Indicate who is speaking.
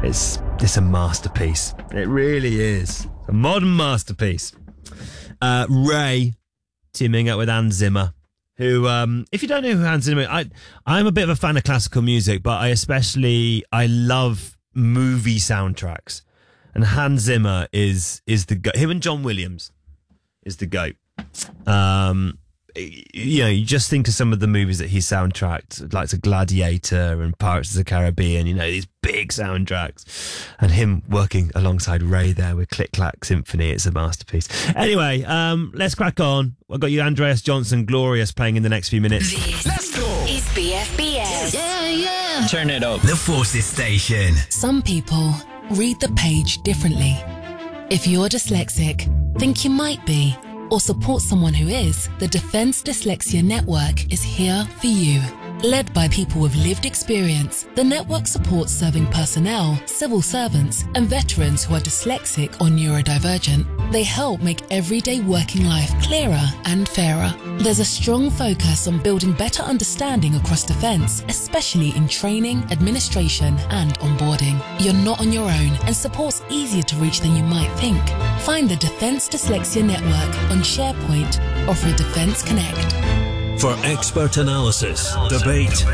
Speaker 1: It's a masterpiece. It really is. A modern masterpiece. Ray teaming up with Hans Zimmer, who, if you don't know who Hans Zimmer is, I'm a bit of a fan of classical music, but I love movie soundtracks. And Hans Zimmer is the GOAT. Him and John Williams is the GOAT. You just think of some of the movies that he soundtracked, like Gladiator and Pirates of the Caribbean, these big soundtracks. And him working alongside Ray there with Click Clack Symphony, it's a masterpiece. Anyway, let's crack on. I've got you, Andreas Johnson, Glorious, playing in the next few minutes.
Speaker 2: Let's go! Is BFBS.
Speaker 3: Yeah.
Speaker 2: Turn it up.
Speaker 3: The Forces Station.
Speaker 4: Some people read the page differently. If you're dyslexic, think you might be, or support someone who is, the Defence Dyslexia Network is here for you. Led by people with lived experience, the network supports serving personnel, civil servants, and veterans who are dyslexic or neurodivergent. They help make everyday working life clearer and fairer. There's a strong focus on building better understanding across Defence, especially in training, administration, and onboarding. You're not on your own, and support's easier to reach than you might think. Find the Defence Dyslexia Network on SharePoint or through Defence Connect.
Speaker 5: For expert analysis, debate,